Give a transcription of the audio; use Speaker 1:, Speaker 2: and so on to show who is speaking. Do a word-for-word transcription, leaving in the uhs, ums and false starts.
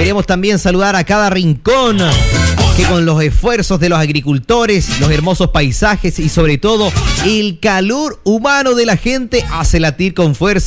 Speaker 1: Queremos también saludar a cada rincón que con los esfuerzos de los agricultores, los hermosos paisajes y sobre todo el calor humano de la gente hace latir con fuerza